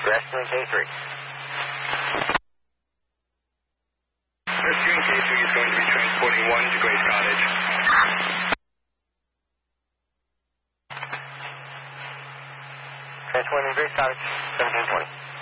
Rescue in K3. Rescue in K3 is going to be transporting 1 to Grace Cottage. Transporting Grace Cottage, 1720.